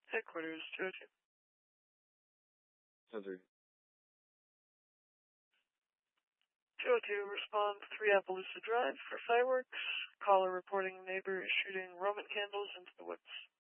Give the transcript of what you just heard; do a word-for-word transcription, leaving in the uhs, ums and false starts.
Headquarters, two oh two. ten three. two oh two, respond three Appaloosa Drive for fireworks. Caller reporting neighbor is shooting Roman candles into the woods.